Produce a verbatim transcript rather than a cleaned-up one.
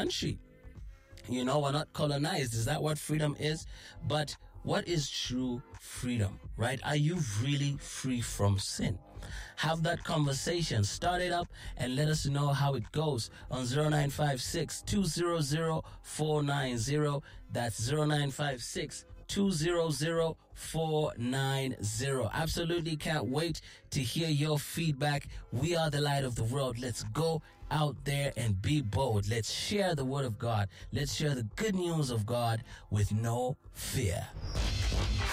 country. You know, we're not colonized. Is that what freedom is? But what is true freedom, right? Are you really free from sin? Have that conversation. Start it up and let us know how it goes on zero nine five six, two zero zero, four nine zero. That's zero nine five six, two zero zero, four nine zero. Absolutely can't wait to hear your feedback. We are the light of the world. Let's go out there and be bold. Let's share the word of God. Let's share the good news of God with no fear.